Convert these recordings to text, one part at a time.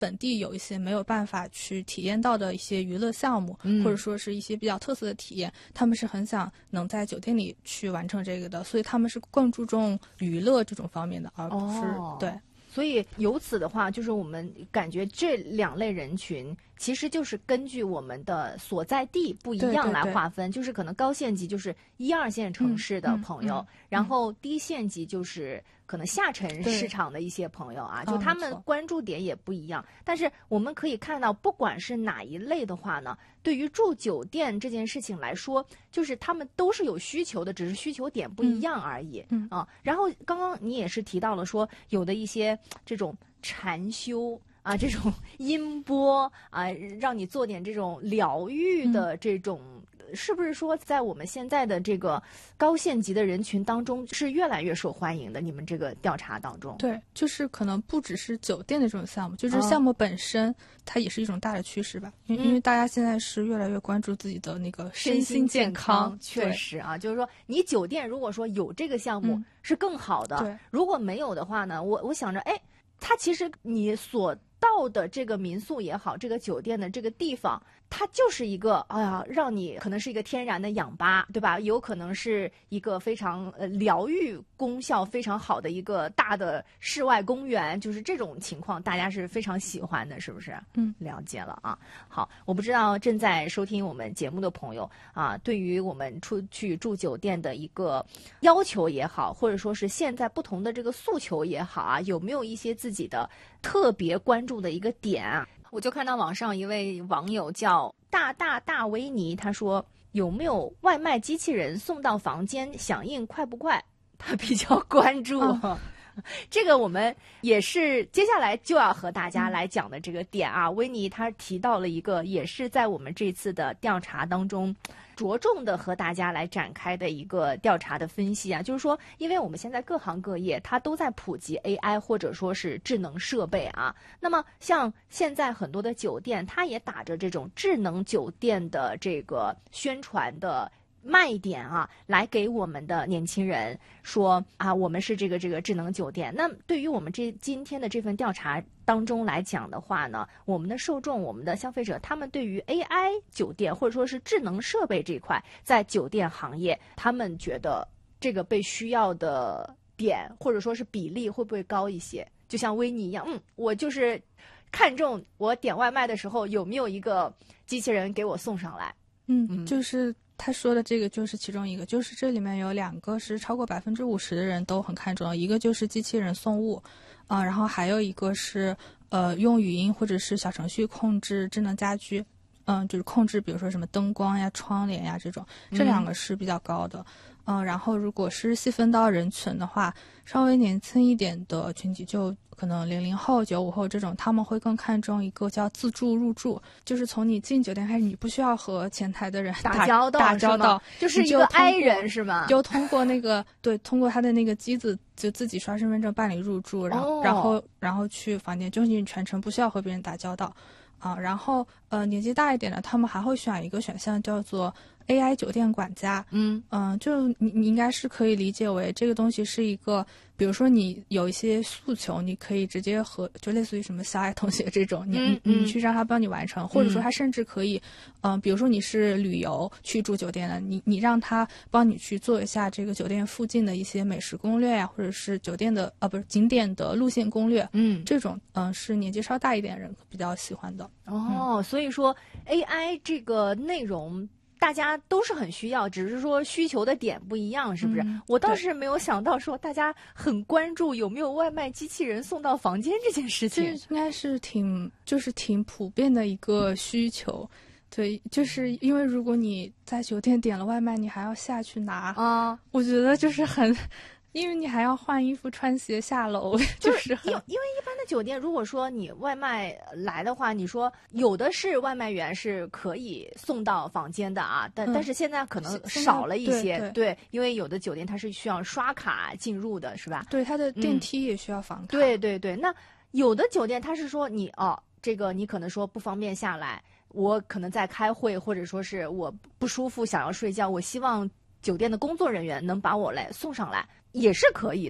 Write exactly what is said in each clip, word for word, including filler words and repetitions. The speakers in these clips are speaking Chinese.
本地有一些没有办法去体验到的一些娱乐项目， 嗯、 或者说是一些比较特色的体验，他们是很想能在酒店里去完成这个的，所以他们是更注重娱乐这种方面的，而不是、 哦、 对。 所以由此的话，就是我们感觉这两类人群其实就是根据我们的所在地不一样来划分，对对对，就是可能高县级就是一二线城市的朋友，嗯嗯嗯、然后低县级就是可能下沉市场的一些朋友啊，就他们关注点也不一样。但是我们可以看到，不管是哪一类的话呢，对于住酒店这件事情来说，就是他们都是有需求的，只是需求点不一样而已。 嗯, 嗯啊，然后刚刚你也是提到了说，有的一些这种禅修啊，这种音波啊，让你做点这种疗愈的这种。嗯，是不是说在我们现在的这个高县级的人群当中是越来越受欢迎的？你们这个调查当中， 对，就是可能不只是酒店的这种项目，就是项目本身、哦、它也是一种大的趋势吧。因为、嗯、因为大家现在是越来越关注自己的那个身心健康， 确实啊，就是说你酒店如果说有这个项目是更好的， 嗯、 如果没有的话呢，我我想着，哎，它其实你所到的这个民宿也好，这个酒店的这个地方，它就是一个，哎呀，让你可能是一个天然的氧吧，对吧？有可能是一个非常呃疗愈功效非常好的一个大的室外公园，就是这种情况，大家是非常喜欢的，是不是？ 嗯， 了解了啊。好，我不知道正在收听我们节目的朋友啊，对于我们出去住酒店的一个要求也好，或者说是现在不同的这个诉求也好啊，有没有一些自己的特别关注的一个点啊？我就看到网上一位网友叫大大大维尼，他说有没有外卖机器人送到房间，响应快不快？他比较关注。哦，这个我们也是接下来就要和大家来讲的这个点啊。维尼他提到了一个，也是在我们这次的调查当中着重的和大家来展开的一个调查的分析啊，就是说，因为我们现在各行各业它都在普及 A I 或者说是智能设备啊，那么像现在很多的酒店，它也打着这种智能酒店的这个宣传的卖点啊，来给我们的年轻人说啊，我们是这个这个智能酒店。那对于我们这今天的这份调查当中来讲的话呢，我们的受众，我们的消费者，他们对于 A I 酒店或者说是智能设备这一块，在酒店行业，他们觉得这个被需要的点或者说是比例会不会高一些？就像维尼一样，嗯，我就是看重我点外卖的时候有没有一个机器人给我送上来。 嗯，嗯就是他说的这个就是其中一个，就是这里面有两个是超过百分之五十的人都很看重，一个就是机器人送物，啊、呃，然后还有一个是呃用语音或者是小程序控制智能家居，嗯、呃，就是控制比如说什么灯光呀、窗帘呀这种，这两个是比较高的。嗯、呃，然后如果是细分到人群的话，稍微年轻一点的群体，就可能零零后、九五后这种，他们会更看重一个叫自助入住，就是从你进酒店开始，你不需要和前台的人打打交道， 打交道， 就是一个 I 人是吗？ 就通过那个对，通过他的那个机子，就自己刷身份证办理入住，然后、哦、然后然后去房间，就是你全程不需要和别人打交道啊。然后呃，年纪大一点的，他们还会选一个选项叫做A I 酒店管家， 嗯嗯、呃，就你你应该是可以理解为这个东西是一个，比如说你有一些诉求，你可以直接和就类似于什么小爱同学这种，你、 嗯、 你你去让他帮你完成，或者说他甚至可以，嗯、呃，比如说你是旅游去住酒店的，你你让他帮你去做一下这个酒店附近的一些美食攻略呀、啊，或者是酒店的呃不是景点的路线攻略， 嗯， 这种嗯、呃、是年纪稍大一点的人比较喜欢的。 哦、嗯，所以说 A I 这个内容大家都是很需要，只是说需求的点不一样，是不是？ 嗯、 我倒是没有想到说大家很关注有没有外卖机器人送到房间这件事情。 这应该是挺就是挺普遍的一个需求。对，就是因为如果你在酒店点了外卖，你还要下去拿啊， 我觉得就是很。因为你还要换衣服、穿鞋下楼，就是很。 因为因为一般的酒店，如果说你外卖来的话，你说有的是外卖员是可以送到房间的啊，但、嗯、但是现在可能少了一些， 对, 对, 对，因为有的酒店它是需要刷卡进入的，是吧？ 对，它的电梯也需要房卡。 嗯、对对对，那有的酒店它是说你哦，这个你可能说不方便下来，我可能在开会，或者说是我不舒服想要睡觉，我希望酒店的工作人员能把我来送上来。也是可以的，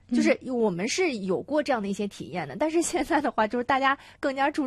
就是我们是有过这样的一些体验的，但是现在的话，就是大家更加注